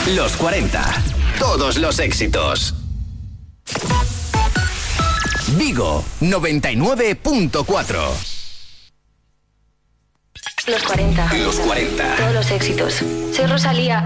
Los 40. Todos los éxitos. Vigo 99.4. Los 40. Los 40. Todos los éxitos. Soy Rosalía.